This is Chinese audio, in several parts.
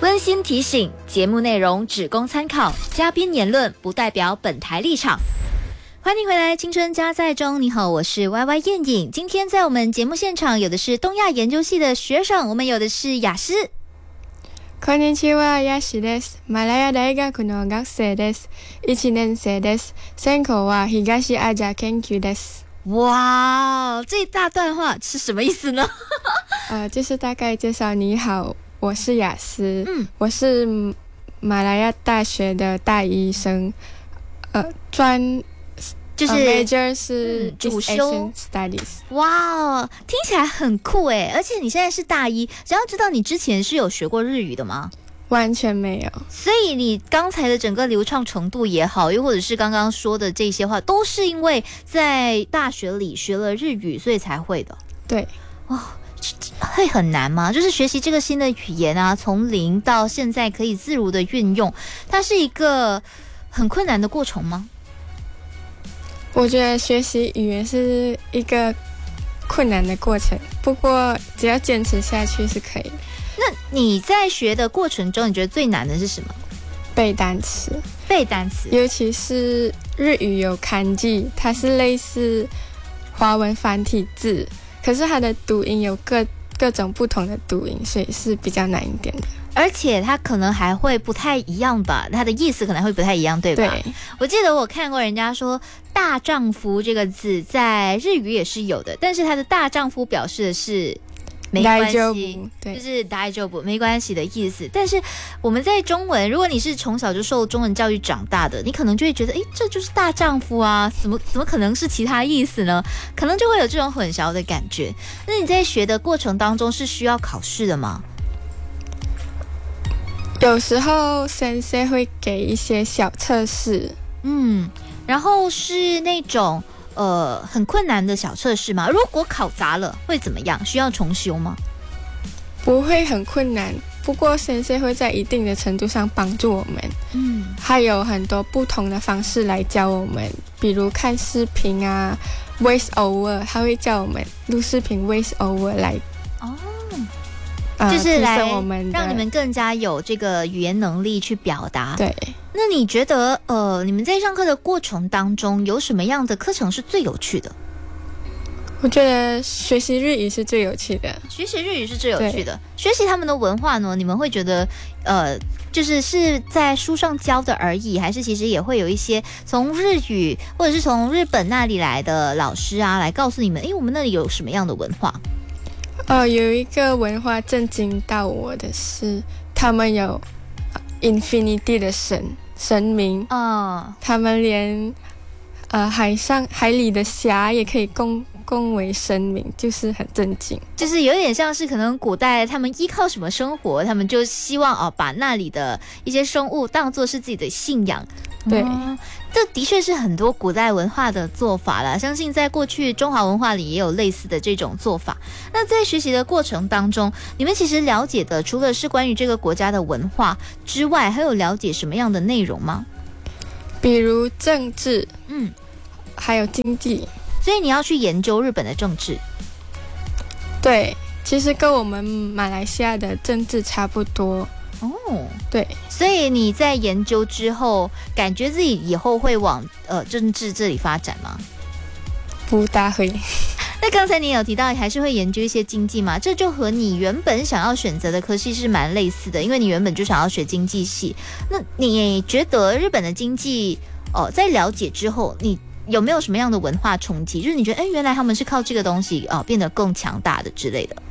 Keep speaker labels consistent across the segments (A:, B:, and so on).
A: 温馨提醒：节目内容只供参考，嘉宾言论不代表本台立场。欢迎回来，青春加载中。你好，我是 YY 燕颖。今天在我们节目现场有的是东亚研究系的学长，我们有的是雅思。
B: こんにちは、ヤシです。マラヤ大学の学生です。1年生です。専攻は東アジア研究です。
A: 哇，这一大段话是什么意思呢？
B: 就是大概介绍你好，我是雅思，我是马来亚大学的大一生，就是 major 是
A: 主修
B: studies。
A: 哇，听起来很酷诶！而且你现在是大一，只要知道你之前是有学过日语的吗？
B: 完全没有。
A: 所以你刚才的整个流畅程度也好，又或者是刚刚说的这些话，都是因为在大学里学了日语，所以才会的。
B: 对。
A: 哇，会很难吗？就是学习这个新的语言啊，从零到现在可以自如的运用，它是一个很困难的过程吗？
B: 我觉得学习语言是一个困难的过程，不过只要坚持下去是可以的。
A: 那你在学的过程中，你觉得最难的是什么？
B: 背单词。
A: 背单词，
B: 尤其是日语有kanji字，它是类似华文繁体字，可是它的读音有各种不同的读音，所以是比较难一点的。
A: 而且它可能还会不太一样吧，它的意思可能会不太一样，对吧？
B: 对。我
A: 记得我看过人家说大丈夫这个字在日语也是有的，但是它的大丈夫表示的是没关系，就是大丈夫没关系的意思。但是我们在中文，如果你是从小就受中文教育长大的，你可能就会觉得，这就是大丈夫啊，怎么可能是其他意思呢？可能就会有这种混淆的感觉。那你在学的过程当中是需要考试的吗？
B: 有时候先生会给一些小测试，
A: 然后是那种很困难的小测试吗？如果考砸了会怎么样？需要重修吗？
B: 不会很困难，不过先生会在一定的程度上帮助我们。还有很多不同的方式来教我们，比如看视频啊 ，voice over， 他会教我们录视频 voice over 来
A: 就是来
B: 让
A: 你们更加有这个语言能力去表达。
B: 对。
A: 那你觉得你们在上课的过程当中有什么样的课程是最有趣的？
B: 我觉得学习日语是最有趣的。学
A: 习他们的文化呢，你们会觉得是在书上教的而已，还是其实也会有一些从日语或者是从日本那里来的老师啊来告诉你们，我们那里有什么样的文化？
B: 有一个文化震惊到我的是，他们有 infinity 的神明，他们连海里的虾也可以供为神明，就是很震惊。就是
A: 有点像是可能古代他们依靠什么生活，他们就希望把那里的一些生物当作是自己的信仰。
B: 对。
A: 这的确是很多古代文化的做法啦，相信在过去中华文化里也有类似的这种做法。那在学习的过程当中，你们其实了解的除了是关于这个国家的文化之外，还有了解什么样的内容吗？
B: 比如政治，还有经济。
A: 所以你要去研究日本的政治？
B: 对，其实跟我们马来西亚的政治差不多。对。
A: 所以你在研究之后，感觉自己以后会往政治这里发展吗？
B: 不大会。
A: 那刚才你有提到还是会研究一些经济嘛？这就和你原本想要选择的科系是蛮类似的，因为你原本就想要学经济系。那你觉得日本的经济在了解之后，你有没有什么样的文化冲击？就是你觉得原来他们是靠这个东西变得更强大的之类的？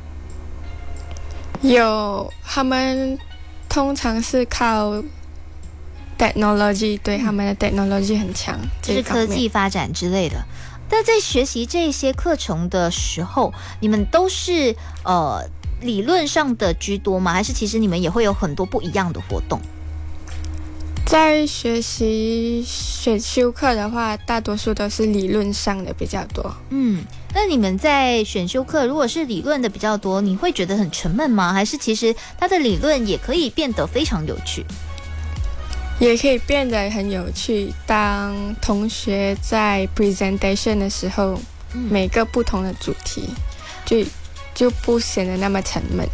B: 有，他们通常是靠 technology， 对，他们的 technology 很强，
A: 就是科技发展之类的。但在学习这些课程的时候，你们都是理论上的居多吗？还是其实你们也会有很多不一样的活动？
B: 在学习选修课的话，大多数都是理论上的比较多。
A: 那你们在选修课如果是理论的比较多，你会觉得很沉闷吗？还是其实它的理论也可以变得非常有趣？
B: 也可以变得很有趣。当同学在 presentation 的时候，每个不同的主题就不显得那么沉闷。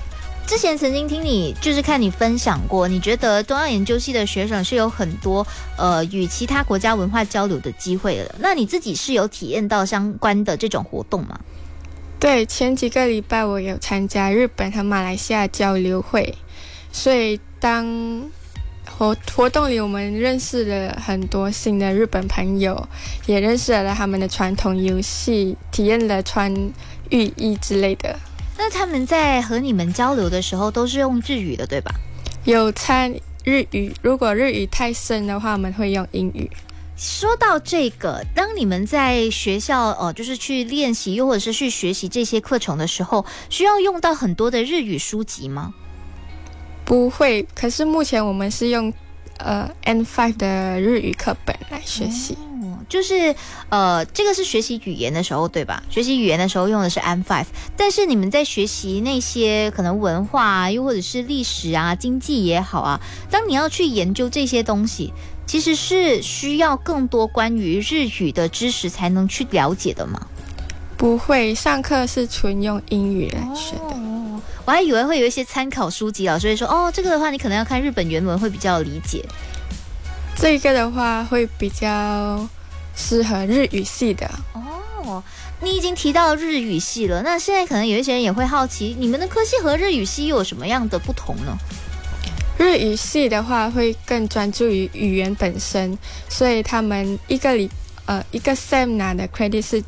A: 之前曾经听你就是看你分享过，你觉得东亚研究系的学生是有很多与其他国家文化交流的机会了。那你自己是有体验到相关的这种活动吗？
B: 对，前几个礼拜我有参加日本和马来西亚交流会，所以当活动里我们认识了很多新的日本朋友，也认识了他们的传统游戏，体验了穿浴衣之类的。
A: 那他们在和你们交流的时候都是用日语的，对吧？
B: 有掺日语，如果日语太深的话，我们会用英语。
A: 说到这个，当你们在学校就是去练习又或者是去学习这些课程的时候，需要用到很多的日语书籍吗？
B: 不会，可是目前我们是用N5 的日语课本来学习。
A: 就是这个是学习语言的时候，对吧？学习语言的时候用的是 N5， 但是你们在学习那些可能文化啊，又或者是历史啊、经济也好啊，当你要去研究这些东西，其实是需要更多关于日语的知识才能去了解的吗？
B: 不会，上课是纯用英语来学的。
A: 我还以为会有一些参考书籍，老师会说这个的话你可能要看日本原文会比较理解。
B: 这个的话会比较适合日语系的。
A: 你已经提到日语系了，那现在可能有一些人也会好奇，你们的科系和日语系又有什么样的不同呢？
B: 日语系的话会更专注于语言本身，所以他们一个 SEM 拿的 credit 是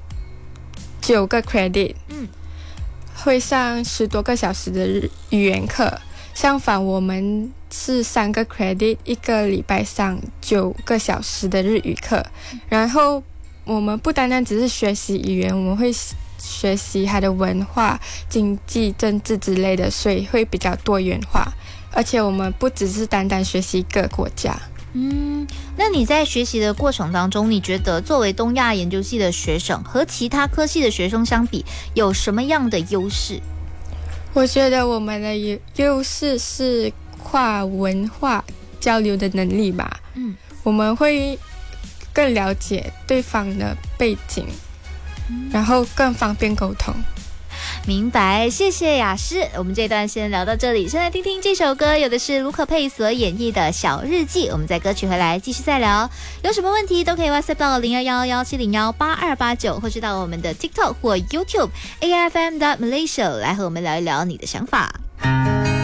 B: 9个 credit，会上10多个小时的语言课。相反，我们是3个 credit， 一个礼拜上9个小时的日语课。然后我们不单单只是学习语言，我们会学习它的文化、经济、政治之类的，所以会比较多元化。而且我们不只是单单学习一个国家。
A: 那你在学习的过程当中，你觉得作为东亚研究系的学生和其他科系的学生相比，有什么样的优势？
B: 我觉得我们的优势是跨文化交流的能力吧。我们会更了解对方的背景，然后更方便沟通。
A: 明白，谢谢雅诗。我们这段先聊到这里，先来听听这首歌，有的是卢可佩所演绎的小日记。我们在歌曲回来继续再聊，有什么问题都可以 WhatsApp 到0111701829，或是到我们的 TikTok 或 YouTube AFM.Malaysia 来和我们聊一聊你的想法。